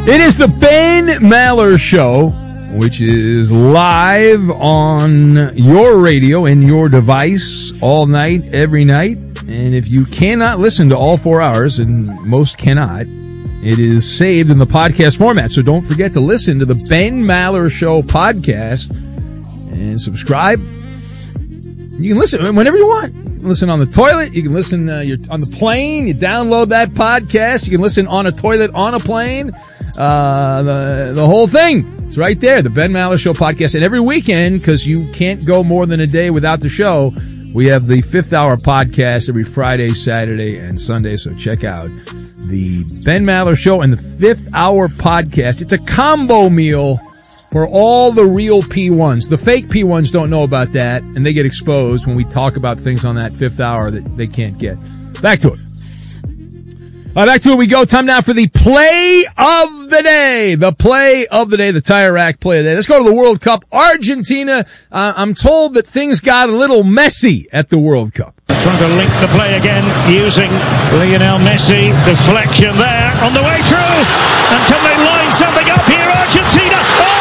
It is the Ben Maller Show, which is live on your radio and your device all night, every night. And if you cannot listen to all 4 hours, and most cannot, it is saved in the podcast format. So don't forget to listen to the Ben Maller Show podcast and subscribe. You can listen whenever you want. You can listen on the toilet. You can listen you're on the plane. You download that podcast. You can listen on a toilet, on a plane. The whole thing. It's right there, the Ben Maller Show podcast. And every weekend, because you can't go more than a day without the show, we have the 5th Hour podcast every Friday, Saturday, and Sunday. So check out the Ben Maller Show and the 5th Hour podcast. It's a combo meal for all the real P1s. The fake P1s don't know about that, and they get exposed when we talk about things on that 5th Hour that they can't get. Back to it. Back to it we go. Time now for the play of the day. The play of the day, the Tire Rack play of the day. Let's go to the World Cup. Argentina, I'm told that things got a little messy at the World Cup. Trying to link the play again using Lionel Messi. Deflection there on the way through. And can they line something up here? Argentina.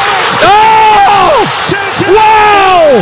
Wow!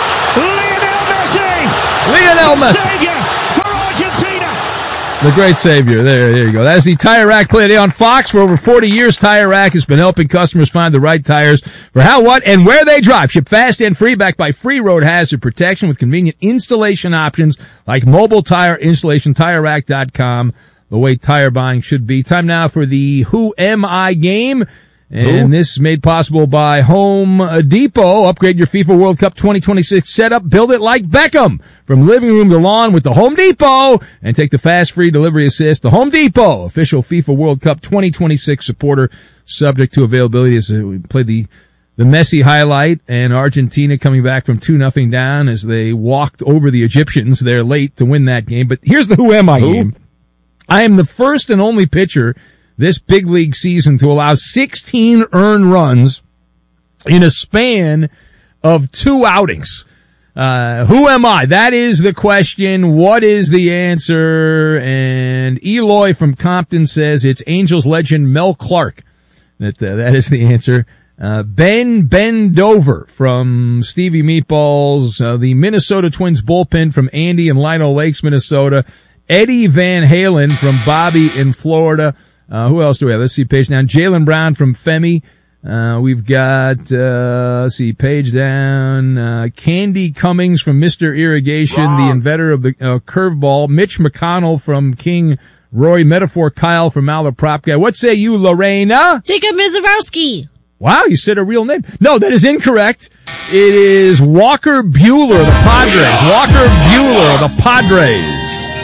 Lionel Messi. Savior for Argentina. The great savior. There you go. That's the Tire Rack play today on Fox. For over 40 years, Tire Rack has been helping customers find the right tires for how, what, and where they drive. Ship fast and free, backed by free road hazard protection with convenient installation options like mobile tire installation. TireRack.com. The way tire buying should be. Time now for the Who Am I game. And this is made possible by Home Depot. Upgrade your FIFA World Cup 2026 setup. Build it like Beckham. From living room to lawn with the Home Depot. And take the fast free delivery assist. The Home Depot, official FIFA World Cup 2026 supporter, subject to availability. As we play the Messi highlight, and Argentina coming back from 2-0 down as they walked over the Egyptians. They're late to win that game. But here's the Who Am I game. I am the first and only pitcher this big league season to allow 16 earned runs in a span of 2 outings. Who am I? That is the question. What is the answer? And Eloy from Compton says it's Angels legend Mel Clark. That is the answer. Ben Dover from Stevie Meatballs. The Minnesota Twins bullpen from Andy in Lino Lakes, Minnesota. Eddie Van Halen from Bobby in Florida. Who else do we have? Let's see, page down. Jaylen Brown from Femi. We've got, let's see, page down. Candy Cummings from Mr. Irrigation, the inventor of the curveball. Mitch McConnell from King Roy. Metaphor Kyle from Malaprop Guy. What say you, Lorena? Jacob Mizarowski. Wow, you said a real name. No, that is incorrect. It is Walker Buehler of the Padres. Walker Buehler of the Padres.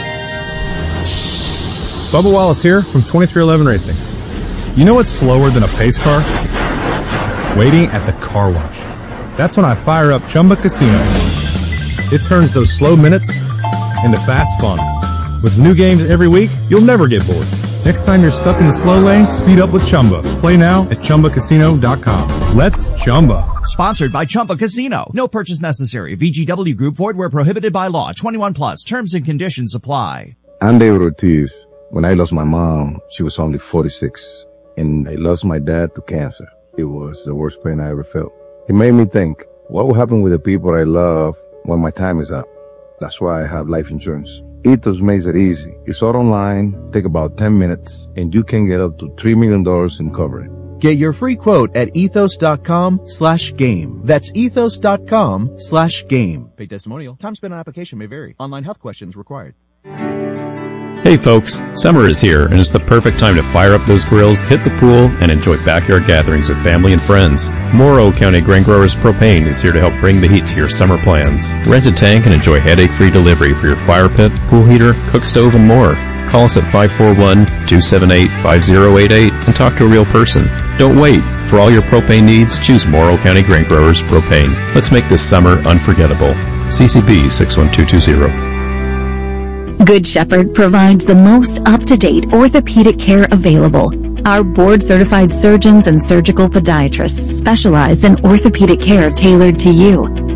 Bubba Wallace here from 2311 Racing. You know what's slower than a pace car? Waiting at the car wash. That's when I fire up Chumba Casino. It turns those slow minutes into fast fun. With new games every week, you'll never get bored. Next time you're stuck in the slow lane, speed up with Chumba. Play now at ChumbaCasino.com. Let's Chumba. Sponsored by Chumba Casino. No purchase necessary. VGW Group. Void where prohibited by law. 21 plus. Terms and conditions apply. I'm David Ortiz. When I lost my mom, she was only 46. And I lost my dad to cancer. It was the worst pain I ever felt. It made me think, what will happen with the people I love when my time is up? That's why I have life insurance. Ethos makes it easy. It's all online, take about 10 minutes, and you can get up to $3 million in coverage. Get your free quote at ethos.com/game. That's ethos.com/game. Paid testimonial. Time spent on application may vary. Online health questions required. Hey folks, summer is here and it's the perfect time to fire up those grills, hit the pool, and enjoy backyard gatherings with family and friends. Morrow County Grain Growers Propane is here to help bring the heat to your summer plans. Rent a tank and enjoy headache-free delivery for your fire pit, pool heater, cook stove, and more. Call us at 541-278-5088 and talk to a real person. Don't wait. For all your propane needs, choose Morrow County Grain Growers Propane. Let's make this summer unforgettable. CCB 61220. Good Shepherd provides the most up-to-date orthopedic care available. Our board-certified surgeons and surgical podiatrists specialize in orthopedic care tailored to you.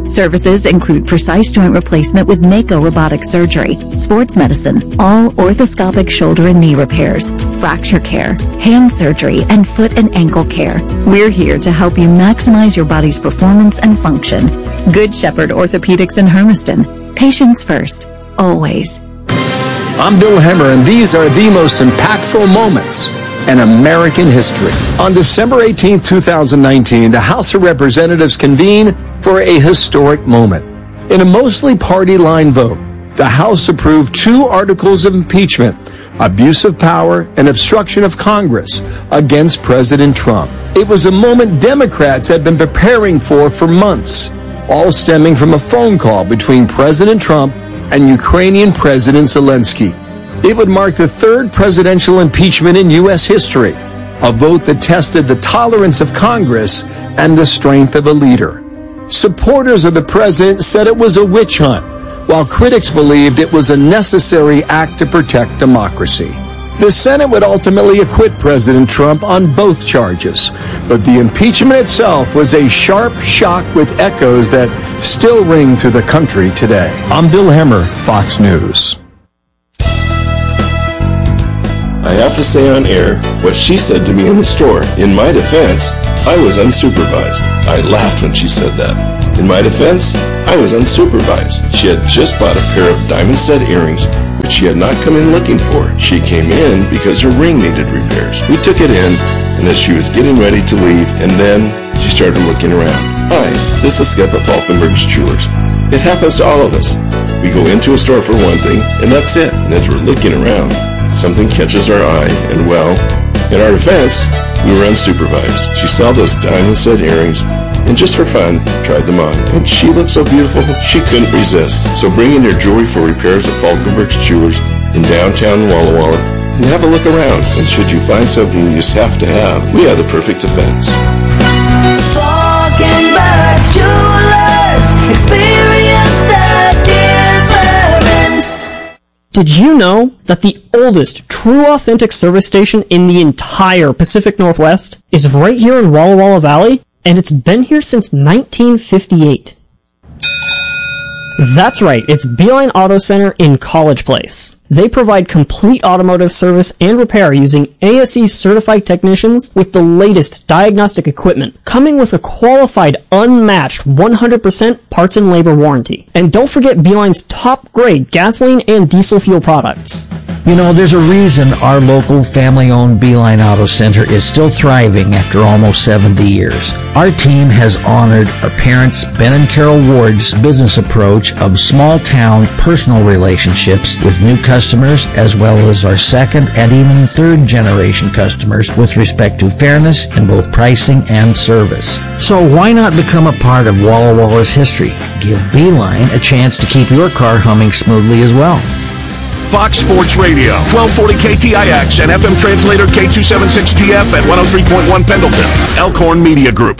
Services include precise joint replacement with Mako robotic surgery, sports medicine, all orthoscopic shoulder and knee repairs, fracture care, hand surgery, and foot and ankle care. We're here to help you maximize your body's performance and function. Good Shepherd Orthopedics in Hermiston. Patients first. Always. I'm Bill Hemmer, and these are the most impactful moments in American history. On December 18, 2019, the House of Representatives convened for a historic moment. In a mostly party-line vote, the House approved 2 articles of impeachment, abuse of power and obstruction of Congress, against President Trump. It was a moment Democrats had been preparing for months, all stemming from a phone call between President Trump and Ukrainian President Zelensky. It would mark the 3rd presidential impeachment in U.S. history, a vote that tested the tolerance of Congress and the strength of a leader. Supporters of the president said it was a witch hunt, while critics believed it was a necessary act to protect democracy. The Senate would ultimately acquit President Trump on both charges, but the impeachment itself was a sharp shock with echoes that still ring through the country today. I'm Bill Hemmer, Fox News. I have to say on air what she said to me in the store. In my defense, I was unsupervised. I laughed when she said that. In my defense, I was unsupervised. She had just bought a pair of diamond-stud earrings, which she had not come in looking for. She came in because her ring needed repairs. We took it in, and as she was getting ready to leave, and then she started looking around. Hi, this is Skip at Falkenberg's Jewelers. It happens to all of us. We go into a store for one thing, and that's it. And as we're looking around, something catches our eye, and well, in our defense, we were unsupervised. She saw those diamond-stud earrings, and just for fun, tried them on. And she looked so beautiful, she couldn't resist. So bring in your jewelry for repairs at Falkenberg's Jewelers in downtown Walla Walla, and have a look around. And should you find something you just have to have, we have the perfect defense. Falkenberg's Jewelers, experience the difference. Did you know that the oldest true authentic service station in the entire Pacific Northwest is right here in Walla Walla Valley? And it's been here since 1958. That's right, it's Beeline Auto Center in College Place. They provide complete automotive service and repair using ASE certified technicians with the latest diagnostic equipment, coming with a qualified, unmatched 100% parts and labor warranty. And don't forget Beeline's top grade gasoline and diesel fuel products. You know, there's a reason our local family-owned Beeline Auto Center is still thriving after almost 70 years. Our team has honored our parents, Ben and Carol Ward's business approach of small-town personal relationships with new customers, as well as our second and even third-generation customers with respect to fairness in both pricing and service. So why not become a part of Walla Walla's history? Give Beeline a chance to keep your car humming smoothly as well. Fox Sports Radio, 1240 KTIX and FM translator K276GF at 103.1 Pendleton. Elkhorn Media Group.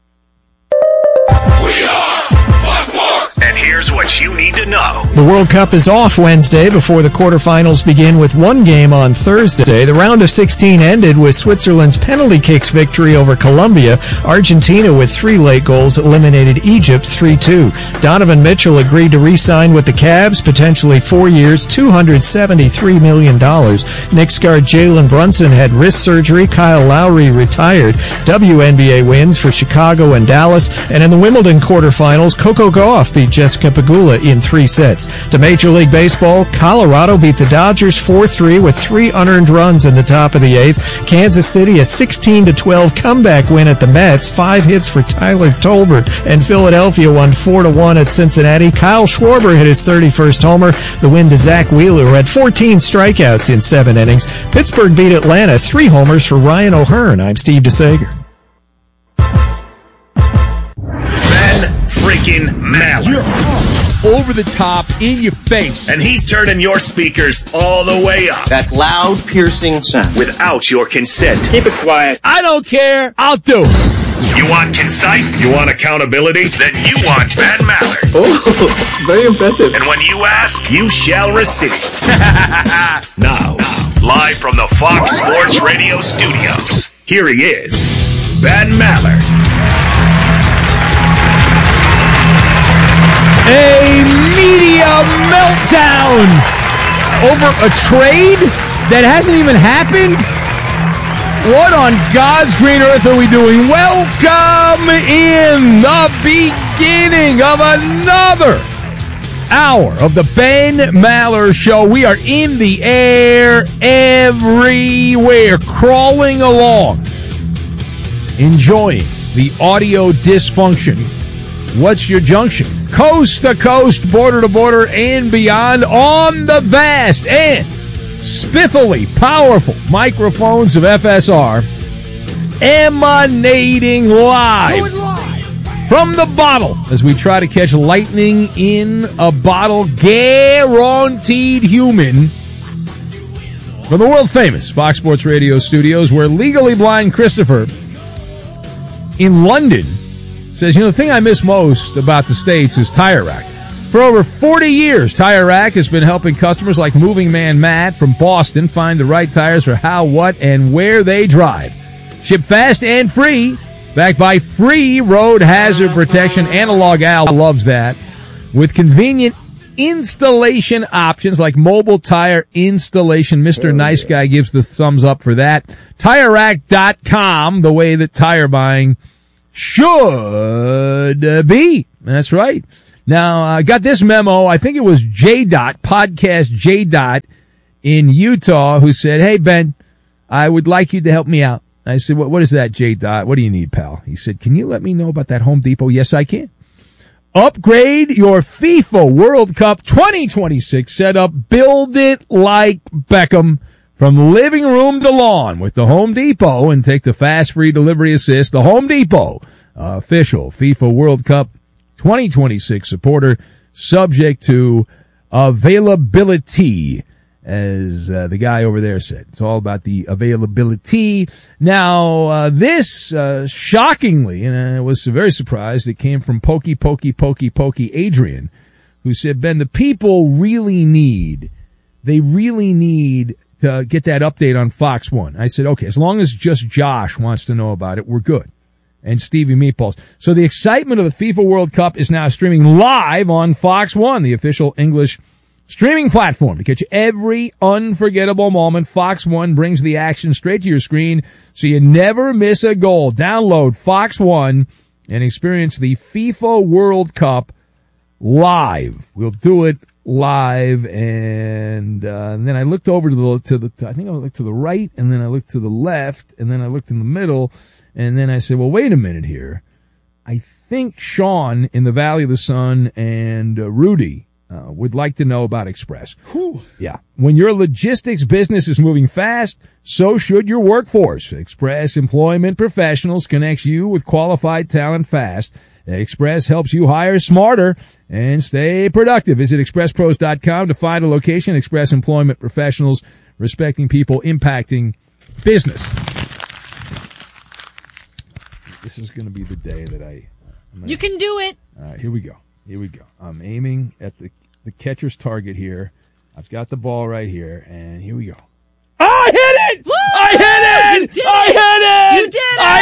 And here's what you need to know. The World Cup is off Wednesday before the quarterfinals begin with one game on Thursday. The round of 16 ended with Switzerland's penalty kicks victory over Colombia. Argentina, with 3 late goals, eliminated Egypt 3-2. Donovan Mitchell agreed to re-sign with the Cavs, potentially 4 years, $273 million. Knicks guard Jalen Brunson had wrist surgery. Kyle Lowry retired. WNBA wins for Chicago and Dallas. And in the Wimbledon quarterfinals, Coco Gauff beat Jessica Pegula in 3 sets. To Major League Baseball, Colorado beat the Dodgers 4-3 with 3 unearned runs in the top of the 8th. Kansas City a 16-12 comeback win at the Mets, 5 hits for Tyler Tolbert, and Philadelphia won 4-1 at Cincinnati. Kyle Schwarber hit his 31st homer. The win to Zach Wheeler, who had 14 strikeouts in 7 innings. Pittsburgh beat Atlanta, 3 homers for Ryan O'Hearn. I'm Steve DeSager. Freaking Maller. You're over the top, in your face. And he's turning your speakers all the way up. That loud, piercing sound. Without your consent. Keep it quiet. I don't care. I'll do it. You want concise? You want accountability? Then you want Ben Maller. Oh, it's very impressive. And when you ask, you shall receive. Now, live from the Fox Sports Radio studios, here he is, Ben Maller. meltdown over a trade that hasn't even happened? What on God's green earth are we doing? Welcome in the beginning of another hour of the Ben Maller Show. We are in the air everywhere, crawling along, enjoying the audio dysfunction. What's your junction? Coast to coast, border to border, and beyond on the vast and spiffily powerful microphones of FSR, emanating live from the bottle as we try to catch lightning in a bottle, guaranteed human, from the world famous Fox Sports Radio studios, where legally blind Christopher in London says, the thing I miss most about the States is Tire Rack. For over 40 years, Tire Rack has been helping customers like Moving Man Matt from Boston find the right tires for how, what, and where they drive. Ship fast and free, backed by free road hazard protection. Analog Al loves that. With convenient installation options like mobile tire installation. Mr. Nice Guy gives the thumbs up for that. TireRack.com, the way that tire buying should be. That's right. Now, I got this memo. I think it was Podcast J. in Utah, who said, "Hey, Ben, I would like you to help me out." I said, what is that, J. What do you need, pal? He said, "Can you let me know about that Home Depot?" Yes, I can. Upgrade your FIFA World Cup 2026 setup. Build it like Beckham from living room to lawn with the Home Depot, and take the fast free delivery assist. The Home Depot, official FIFA World Cup 2026 supporter, subject to availability, as the guy over there said. It's all about the availability. Now, this, shockingly, and I was very surprised, it came from Pokey Adrian, who said, "Ben, the people really need to get that update on Fox One." I said, okay, as long as just Josh wants to know about it, we're good. And Stevie Meatballs. So the excitement of the FIFA World Cup is now streaming live on Fox One, the official English streaming platform. To catch every unforgettable moment, Fox One brings the action straight to your screen so you never miss a goal. Download Fox One and experience the FIFA World Cup live. We'll do it live, and then I looked over to the I think I looked to the right, and then I looked to the left, and then I looked in the middle. And then I said, well, wait a minute here. I think Sean in the Valley of the Sun and Rudy would like to know about Express. Whew. Yeah. When your logistics business is moving fast, so should your workforce. Express Employment Professionals connects you with qualified talent fast. Express helps you hire smarter and stay productive. Visit expresspros.com to find a location. Express Employment Professionals, respecting people, impacting business. This is going to be the day that you can do it. All right, here we go. I'm aiming at the catcher's target here. I've got the ball right here, and here we go. I hit it! Woo! I hit it! You did I it! hit it! You did it! I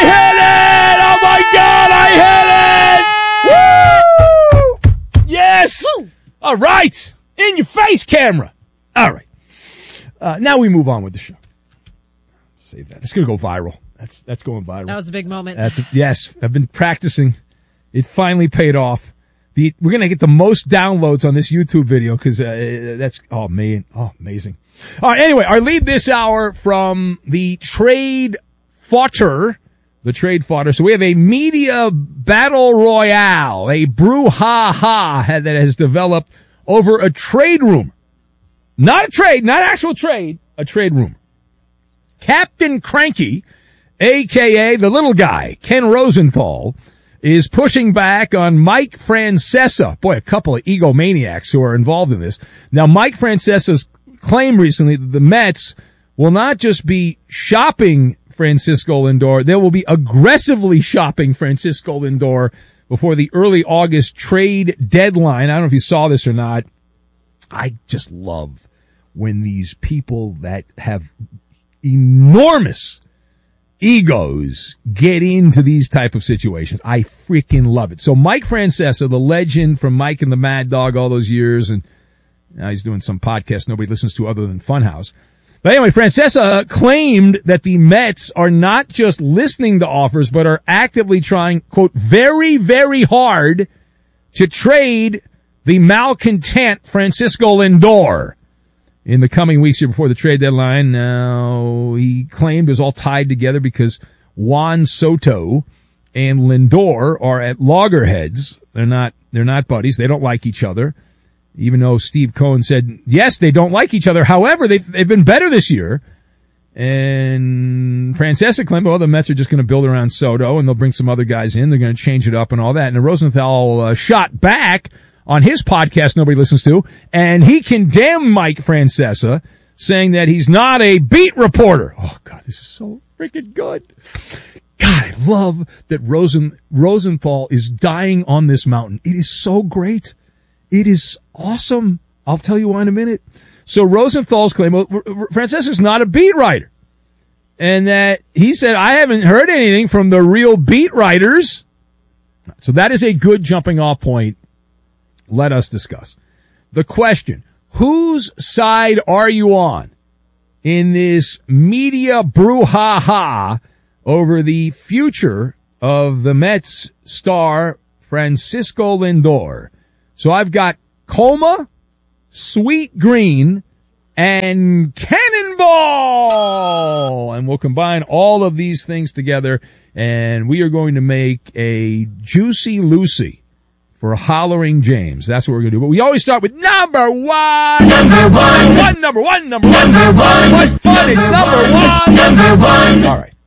hit it! Oh my God, I hit it! Woo! Yes! Woo! All right. In your face, camera. All right. Now we move on with the show. Save that. It's going to go viral. That's going viral. That was a big moment. Yes, I've been practicing. It finally paid off. We're going to get the most downloads on this YouTube video because that's, oh man, oh amazing. All right, anyway, our lead this hour from the trade fodder. So we have a media battle royale, a brouhaha that has developed over a trade rumor. Not a trade, not actual trade, a trade rumor. Captain Cranky, a.k.a. the little guy, Ken Rosenthal, is pushing back on Mike Francesa. Boy, a couple of egomaniacs who are involved in this. Now, Mike Francesa's claim recently that the Mets will not just be shopping Francisco Lindor, they will be aggressively shopping Francisco Lindor before the early August trade deadline. I don't know if you saw this or not. I just love when these people that have enormous egos get into these type of situations. I freaking love it. So Mike Francesa, the legend from Mike and the Mad Dog all those years, and now he's doing some podcast nobody listens to other than Funhouse. But anyway, Francesa claimed that the Mets are not just listening to offers, but are actively trying, quote, very, very hard to trade the malcontent Francisco Lindor in the coming weeks here before the trade deadline. Now, he claimed it was all tied together because Juan Soto and Lindor are at loggerheads. They're not buddies. They don't like each other. Even though Steve Cohen said, yes, they don't like each other. However, they've been better this year. And Francesa claimed, well, the Mets are just going to build around Soto and they'll bring some other guys in. They're going to change it up and all that. And Rosenthal shot back on his podcast nobody listens to, and he condemned Mike Francesa, saying that he's not a beat reporter. Oh, God, this is so freaking good. God, I love that Rosenthal is dying on this mountain. It is so great. It is awesome. I'll tell you why in a minute. So Rosenthal's claim, well, Francesa's not a beat writer. And that he said, I haven't heard anything from the real beat writers. So that is a good jumping off point. Let us discuss the question. Whose side are you on in this media brouhaha over the future of the Mets star Francisco Lindor? So I've got Coma, Sweet Green, and Cannonball. And we'll combine all of these things together, and we are going to make a Juicy Lucy for Hollering James. That's what we're going to do. But we always start with number one. Number one. Number one. Number one. What fun. It's number one. Number one. All right.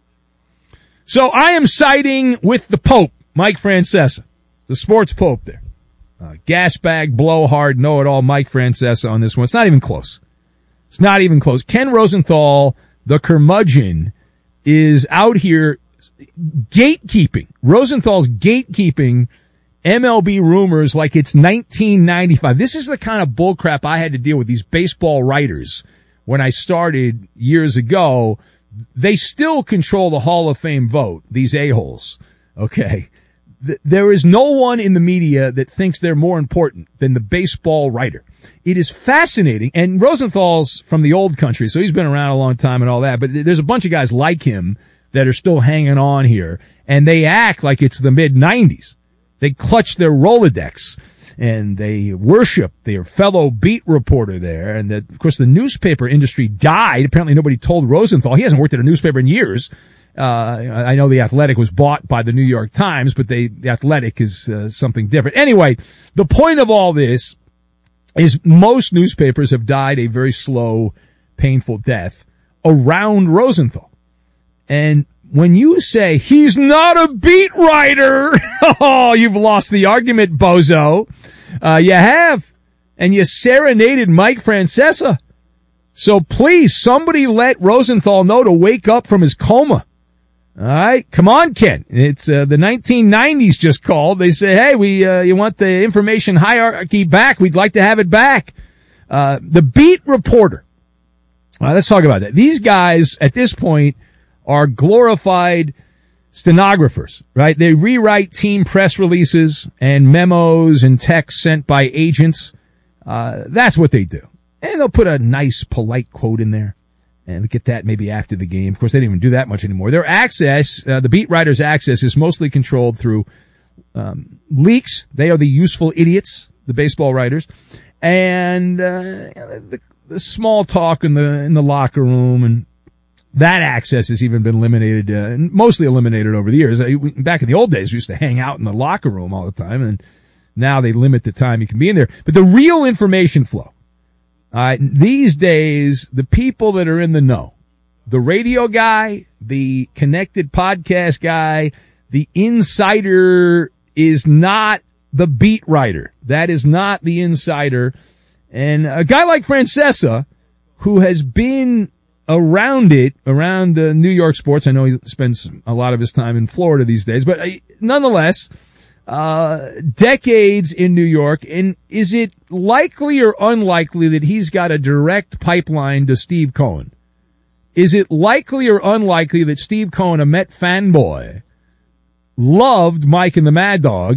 So I am siding with the Pope, Mike Francesa, the sports Pope there. Gas bag, blowhard, know-it-all Mike Francesa on this one. It's not even close. It's not even close. Ken Rosenthal, the curmudgeon, is out here gatekeeping. Rosenthal's gatekeeping MLB rumors like it's 1995. This is the kind of bullcrap I had to deal with, these baseball writers. When I started years ago, they still control the Hall of Fame vote, these a-holes. Okay. There is no one in the media that thinks they're more important than the baseball writer. It is fascinating. And Rosenthal's from the old country, so he's been around a long time and all that. But there's a bunch of guys like him that are still hanging on here. And they act like it's the mid-90s. They clutch their Rolodex. And they worship their fellow beat reporter there. And of course, the newspaper industry died. Apparently nobody told Rosenthal. He hasn't worked at a newspaper in years. I know The Athletic was bought by the New York Times, but The Athletic is something different. Anyway, the point of all this is most newspapers have died a very slow, painful death around Rosenthal. And when you say he's not a beat writer, oh, you've lost the argument, bozo. You have. And you serenaded Mike Francesa. So please, somebody let Rosenthal know to wake up from his coma. All right, come on, Ken. It's the 1990s just called. They say, hey, you want the information hierarchy back? We'd like to have it back. The beat reporter. Let's talk about that. These guys at this point are glorified stenographers, right? They rewrite team press releases and memos and texts sent by agents. That's what they do. And they'll put a nice, polite quote in there. And get that maybe after the game. Of course, they don't even do that much anymore. Their access, the beat writers' access, is mostly controlled through leaks. They are the useful idiots, the baseball writers, and the small talk in the locker room, and that access has even been eliminated, mostly eliminated over the years. Back in the old days, we used to hang out in the locker room all the time, and now they limit the time you can be in there. But the real information flow. These days, the people that are in the know, the radio guy, the connected podcast guy, the insider is not the beat writer. That is not the insider. And a guy like Francesa, who has been around New York sports, I know he spends a lot of his time in Florida these days, but nonetheless, decades in New York. And is it likely or unlikely that he's got a direct pipeline to Steve Cohen? is it likely or unlikely that Steve Cohen, a Met fanboy, loved Mike and the Mad Dog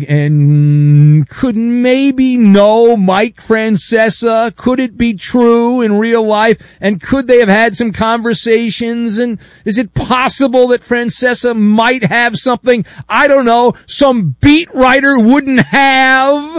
and could maybe know Mike Francesa? Could it be true in real life? And could they have had some conversations? And is it possible that Francesa might have something, I don't know, some beat writer wouldn't have?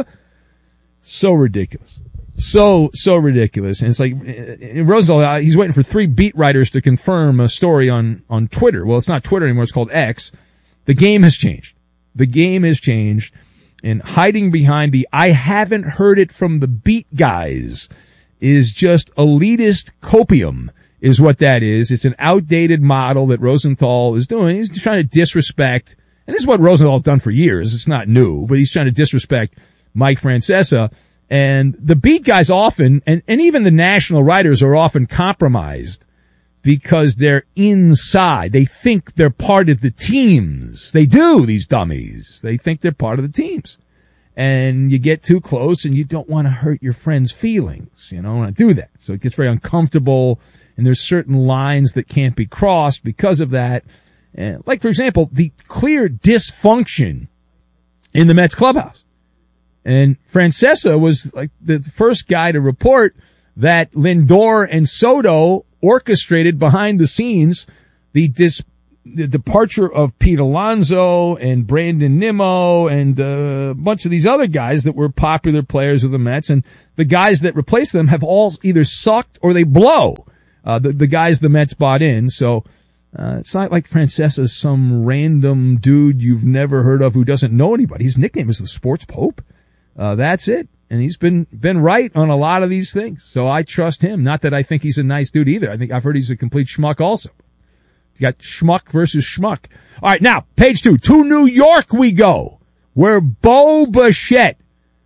So ridiculous. So ridiculous. And it's like, Rosenthal, he's waiting for 3 beat writers to confirm a story on Twitter. Well, it's not Twitter anymore. It's called X. The game has changed. The game has changed. And hiding behind the I haven't heard it from the beat guys is just elitist copium is what that is. It's an outdated model that Rosenthal is doing. He's trying to disrespect, and this is what Rosenthal's done for years. It's not new, but he's trying to disrespect Mike Francesa. And the beat guys often, and even the national writers are often compromised because they're inside. They think they're part of the teams. They do, these dummies. They think they're part of the teams. And you get too close and you don't want to hurt your friend's feelings. You don't want to do that. So it gets very uncomfortable, and there's certain lines that can't be crossed because of that. Like, for example, the clear dysfunction in the Mets clubhouse. And Francesa was like the first guy to report that Lindor and Soto orchestrated behind the scenes the departure of Pete Alonso and Brandon Nimmo and a bunch of these other guys that were popular players of the Mets. And the guys that replaced them have all either sucked or they blow. The guys the Mets bought in. So it's not like Francesa's some random dude you've never heard of who doesn't know anybody. His nickname is the Sports Pope. That's it. And he's been right on a lot of these things. So I trust him. Not that I think he's a nice dude either. I think I've heard he's a complete schmuck also. You got schmuck versus schmuck. All right, now, page 2. To New York we go, where Bo Bichette,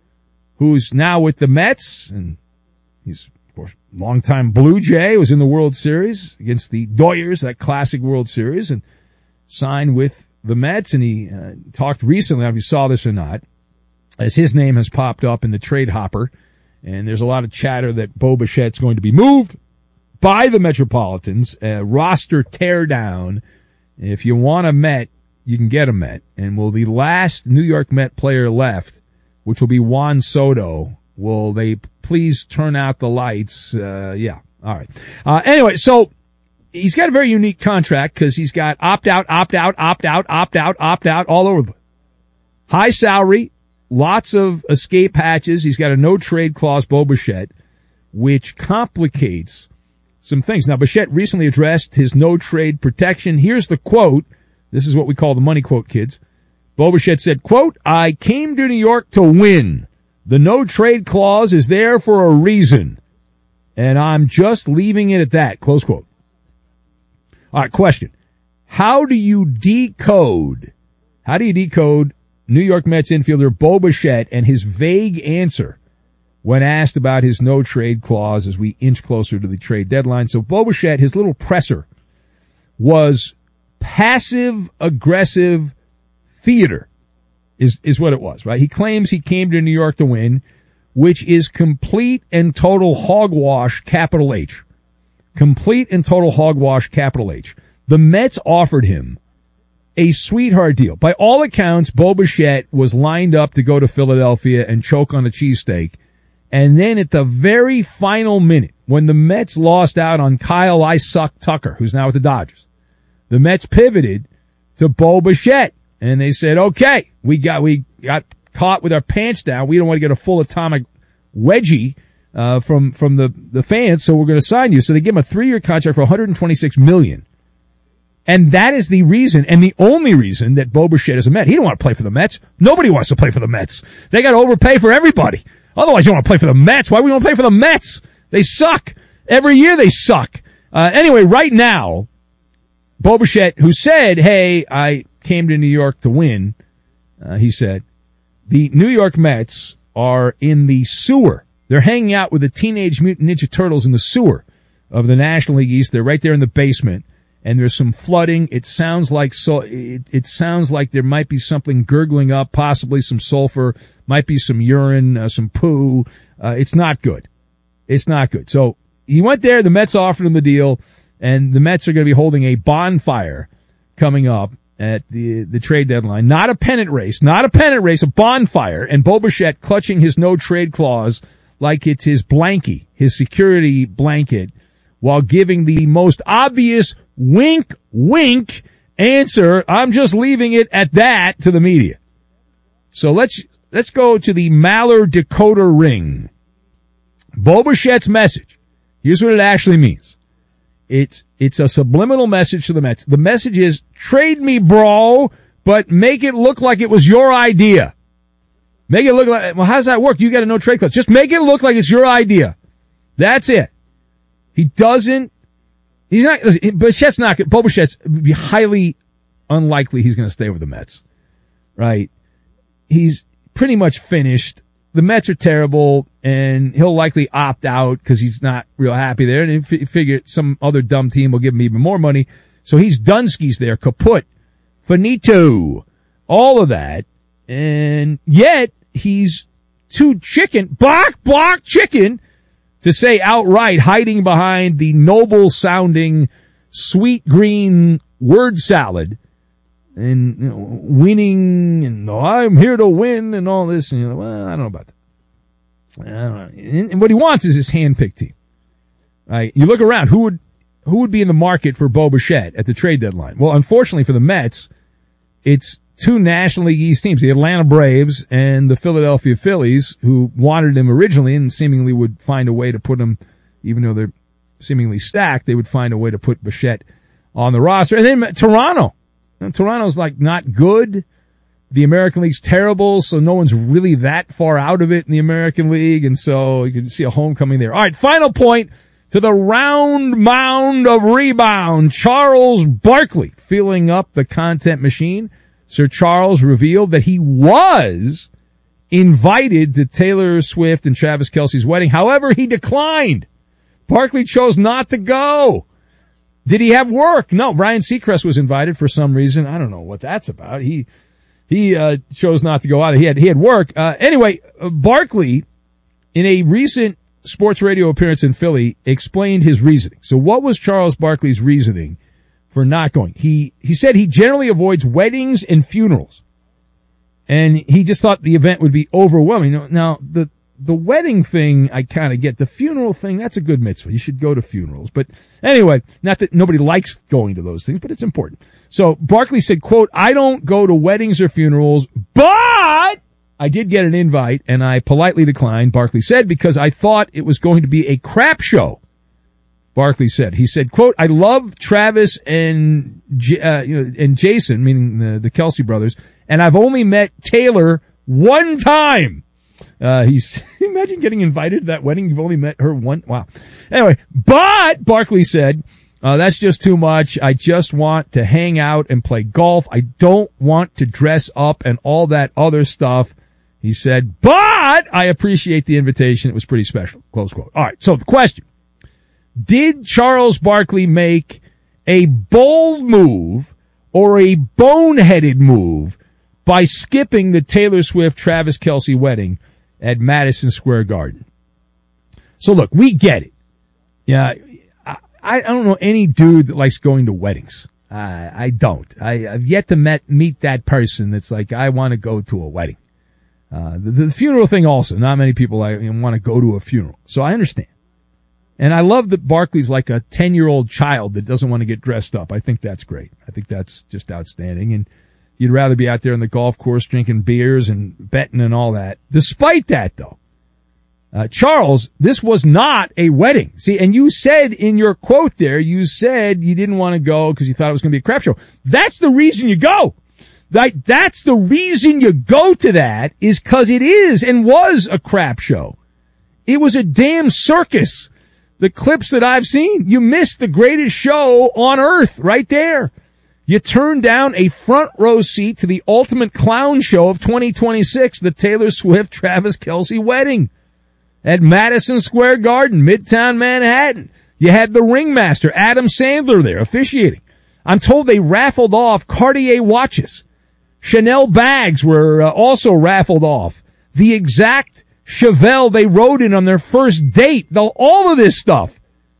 who's now with the Mets, and he's, of course, longtime Blue Jay, was in the World Series against the Doyers, that classic World Series, and signed with the Mets. And he talked recently, I don't know if you saw this or not, as his name has popped up in the trade hopper, and there's a lot of chatter that Bo Bichette's going to be moved by the Metropolitans, roster teardown. If you want a Met, you can get a Met. And will the last New York Met player left, which will be Juan Soto, will they please turn out the lights? Yeah. All right. Anyway, so he's got a very unique contract because he's got opt-out, opt-out, opt-out, opt-out, opt-out all over the high salary. Lots of escape hatches. He's got a no-trade clause, Bo Bichette, which complicates some things. Now, Bichette recently addressed his no-trade protection. Here's the quote. This is what we call the money quote, kids. Bo Bichette said, quote, "I came to New York to win. The no-trade clause is there for a reason, and I'm just leaving it at that," close quote. All right, question. How do you decode New York Mets infielder Bo Bichette and his vague answer when asked about his no-trade clause as we inch closer to the trade deadline? So Bo Bichette, his little presser, was passive-aggressive theater, is what it was, right? He claims he came to New York to win, which is complete and total hogwash, capital H. Complete and total hogwash, capital H. The Mets offered him a sweetheart deal. By all accounts, Bo Bichette was lined up to go to Philadelphia and choke on a cheesesteak. And then at the very final minute, when the Mets lost out on Kyle I Suck Tucker, who's now with the Dodgers, the Mets pivoted to Bo Bichette. And they said, okay, we got caught with our pants down. We don't want to get a full atomic wedgie from the fans, so we're going to sign you. So they give him a 3-year contract for $126 million. And that is the reason, and the only reason, that Bo Bichette is a Met. He don't want to play for the Mets. Nobody wants to play for the Mets. They got to overpay for everybody. Otherwise, you don't want to play for the Mets. Why would you want to play for the Mets? They suck. Every year they suck. Anyway, right now, Bo Bichette, who said, hey, I came to New York to win, he said, the New York Mets are in the sewer. They're hanging out with the Teenage Mutant Ninja Turtles in the sewer of the National League East. They're right there in the basement. And there's some flooding. It sounds like it sounds like there might be something gurgling up, possibly some sulfur, might be some urine, some poo. It's not good. It's not good. So he went there. The Mets offered him the deal, And the Mets are going to be holding a bonfire coming up at the trade deadline. Not a pennant race, a bonfire. And Bo Bichette clutching his no-trade clause like it's his blankie, his security blanket, while giving the most obvious wink, wink answer, I'm just leaving it at that, to the media. So let's go to the Maller decoder ring. Bo Bichette's message. Here's what it actually means. It's a subliminal message to the Mets. The message is, trade me, bro, but make it look like it was your idea. Make it look like, well, how does that work? You got a no trade clause. Just make it look like it's your idea. That's it. Bichette's not, Bo Bichette's would be highly unlikely he's going to stay with the Mets. Right? He's pretty much finished. The Mets are terrible, and he'll likely opt out because he's not real happy there. And he figured some other dumb team will give him even more money. So he's Dunski's there, kaput, finito, all of that. And yet he's too block chicken, to say outright, hiding behind the noble-sounding, sweet green word salad, and winning, and I'm here to win, and all this. And well, I don't know about that. I don't know. And what he wants is his hand-picked team. Right? You look around, who would be in the market for Bo Bichette at the trade deadline? Well, unfortunately for the Mets, it's two National League East teams, the Atlanta Braves and the Philadelphia Phillies, who wanted him originally and seemingly would find a way to put him, even though they're seemingly stacked, they would find a way to put Bichette on the roster. And then Toronto. Toronto's like not good. The American League's terrible, so no one's really that far out of it in the American League, and so you can see a homecoming there. All right, final point to the round mound of rebound. Charles Barkley filling up the content machine. Sir Charles revealed that he was invited to Taylor Swift and Travis Kelce's wedding. However, he declined. Barkley chose not to go. Did he have work? No, Ryan Seacrest was invited for some reason. I don't know what that's about. He chose not to go either. He had work. Anyway, Barkley, in a recent sports radio appearance in Philly, explained his reasoning. So what was Charles Barkley's reasoning for not going? He said he generally avoids weddings and funerals. And he just thought the event would be overwhelming. Now, the wedding thing, I kind of get. The funeral thing, that's a good mitzvah. You should go to funerals. But anyway, not that nobody likes going to those things, but it's important. So Barkley said, quote, I don't go to weddings or funerals, but I did get an invite and I politely declined, Barkley said, because I thought it was going to be a crap show. Barkley said. He said, quote, I love Travis and Jason, meaning the Kelce brothers, and I've only met Taylor one time. Imagine getting invited to that wedding. You've only met her one. Wow. Anyway, but Barkley said, that's just too much. I just want to hang out and play golf. I don't want to dress up and all that other stuff. He said, but I appreciate the invitation. It was pretty special. Close quote. All right. So the question, did Charles Barkley make a bold move or a boneheaded move by skipping the Taylor Swift Travis Kelce wedding at Madison Square Garden? So look, we get it. Yeah, I don't know any dude that likes going to weddings. I don't. I've yet to meet that person that's like, I want to go to a wedding. The funeral thing also, not many people want to go to a funeral. So I understand. And I love that Barkley's like a 10-year-old child that doesn't want to get dressed up. I think that's great. I think that's just outstanding. And you'd rather be out there on the golf course drinking beers and betting and all that. Despite that, though, Charles, this was not a wedding. See, and you said in your quote there, you said you didn't want to go because you thought it was going to be a crap show. That's the reason you go. That's the reason you go to that, is because it is and was a crap show. It was a damn circus. The clips that I've seen, you missed the greatest show on earth right there. You turned down a front row seat to the ultimate clown show of 2026, the Taylor Swift Travis Kelce wedding at Madison Square Garden, Midtown Manhattan. You had the ringmaster, Adam Sandler, there officiating. I'm told they raffled off Cartier watches. Chanel bags were also raffled off. The exact Chevelle they rode in on their first date. All of this stuff.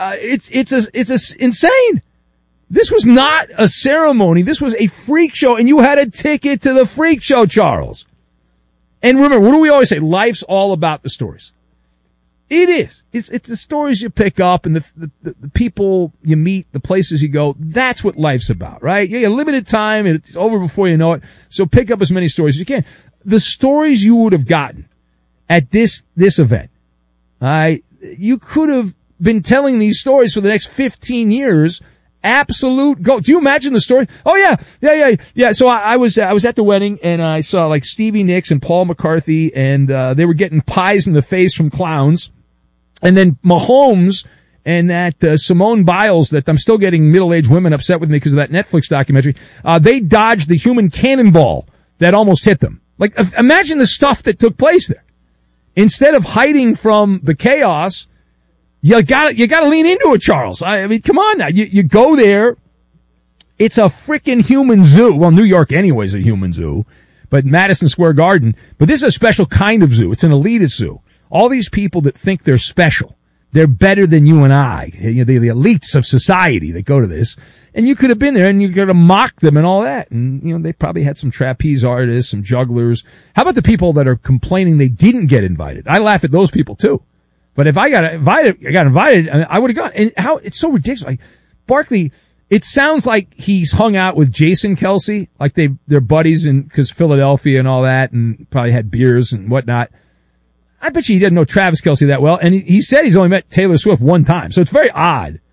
It's insane. This was not a ceremony. This was a freak show, and you had a ticket to the freak show, Charles. And remember, what do we always say? Life's all about the stories. It is. It's the stories you pick up and the people you meet, the places you go. That's what life's about, right? You have limited time, and it's over before you know it. So pick up as many stories as you can. The stories you would have gotten at this event, you could have been telling these stories for the next 15 years. Absolute go. Do you imagine the story? Oh yeah. So I was at the wedding, and I saw like Stevie Nicks and Paul McCarthy, and they were getting pies in the face from clowns. And then Mahomes and that Simone Biles, that I'm still getting middle-aged women upset with me because of that Netflix documentary. They dodged the human cannonball that almost hit them. Like, imagine the stuff that took place there. Instead of hiding from the chaos, you gotta lean into it, Charles. I mean, come on now. You go there. It's a freaking human zoo. Well, New York anyway is a human zoo, but Madison Square Garden. But this is a special kind of zoo. It's an elitist zoo. All these people that think they're special. They're better than you and I. The elites of society that go to this. And you could have been there and you could have mocked them and all that. And, they probably had some trapeze artists, some jugglers. How about the people that are complaining they didn't get invited? I laugh at those people too. But if I got invited, I would have gone. And how, it's so ridiculous. Like, Barkley, it sounds like he's hung out with Jason Kelce, like they're buddies cause Philadelphia and all that, and probably had beers and whatnot. I bet you he didn't know Travis Kelce that well. And he said he's only met Taylor Swift one time. So it's very odd